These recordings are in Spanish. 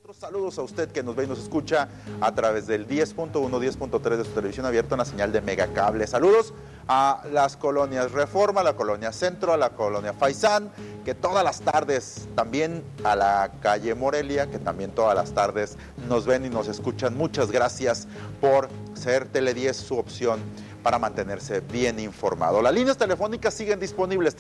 Saludos a usted que nos ve y nos escucha a través del 10.1, 10.3 de su televisión abierta, una señal de Megacable. Saludos a las colonias Reforma, a la colonia Centro, a la colonia Faisán, que todas las tardes, también a la calle Morelia, que también todas las tardes nos ven y nos escuchan. Muchas gracias por ser Tele 10 su opción para mantenerse bien informado. Las líneas telefónicas siguen disponibles,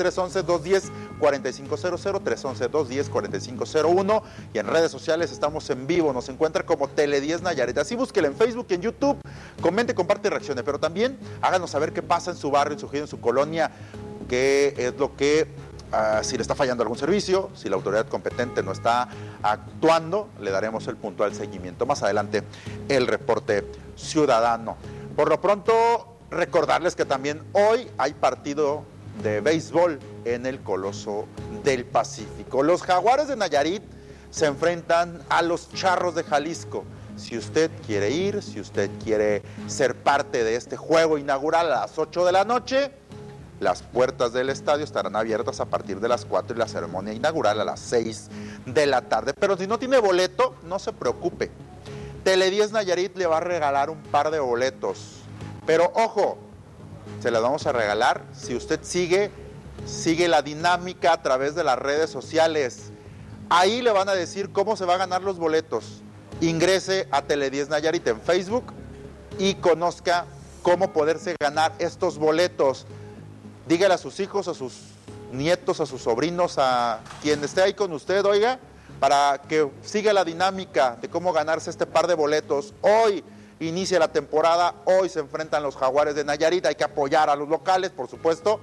311-210-4500, 311-210-4501, y en redes sociales estamos en vivo, nos encuentra como Tele 10 Nayarit. Así búsquela en Facebook y en YouTube, comente, comparte y reaccione, pero también háganos saber qué pasa en su barrio, en su giro, en su colonia, qué es lo que, si le está fallando algún servicio, si la autoridad competente no está actuando, le daremos el puntual seguimiento. Más adelante, el reporte ciudadano. Por lo pronto, recordarles que también hoy hay partido de béisbol en el Coloso del Pacífico. Los Jaguares de Nayarit se enfrentan a los Charros de Jalisco. Si usted quiere ir, si usted quiere ser parte de este juego inaugural a las 8 de la noche, las puertas del estadio estarán abiertas a partir de las 4 y la ceremonia inaugural a las 6 de la tarde. Pero si no tiene boleto, no se preocupe. Tele 10 Nayarit le va a regalar un par de boletos. Pero ojo, se las vamos a regalar si usted sigue la dinámica a través de las redes sociales. Ahí le van a decir cómo se va a ganar los boletos. Ingrese a Tele 10 Nayarit en Facebook y conozca cómo poderse ganar estos boletos. Dígale a sus hijos, a sus nietos, a sus sobrinos, a quien esté ahí con usted, oiga, para que siga la dinámica de cómo ganarse este par de boletos. Hoy inicia la temporada, hoy se enfrentan los Jaguares de Nayarit, hay que apoyar a los locales, por supuesto,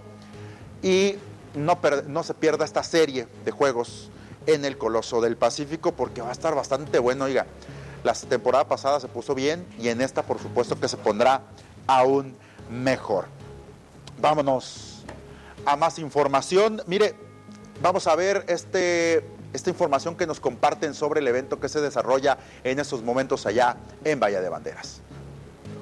y no se pierda esta serie de juegos en el Coloso del Pacífico, porque va a estar bastante bueno. Oiga, la temporada pasada se puso bien y en esta, por supuesto, que se pondrá aún mejor. Vámonos a más información. Mire, vamos a ver esta información que nos comparten sobre el evento que se desarrolla en estos momentos allá en Bahía de Banderas.